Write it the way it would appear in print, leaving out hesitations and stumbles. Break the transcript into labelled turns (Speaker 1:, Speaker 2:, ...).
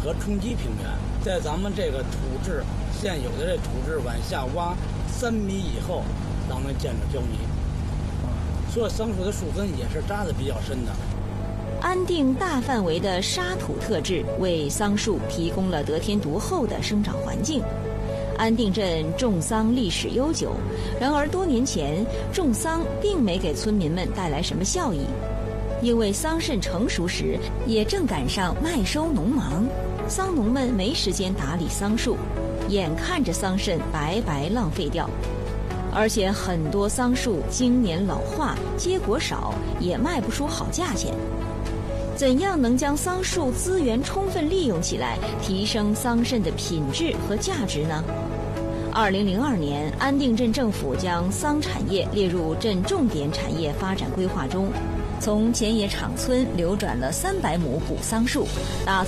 Speaker 1: 和冲积平原，在咱们这个土质现有的这土质往下挖3米以后，咱们见着胶泥。所以桑树的树根也是扎得比较深的。
Speaker 2: 安定大范围的沙土特质为桑树提供了得天独厚的生长环境。安定镇种桑历史悠久，然而多年前种桑并没给村民们带来什么效益，因为桑葚成熟时也正赶上麦收农忙，桑农们没时间打理桑树，眼看着桑葚白白浪费掉。而且很多桑树经年老化，结果少，也卖不出好价钱。怎样能将桑树资源充分利用起来，提升桑葚的品质和价值呢？2002年，安定镇政府将桑产业列入镇重点产业发展规划中，从前野场村流转了300亩古桑树，打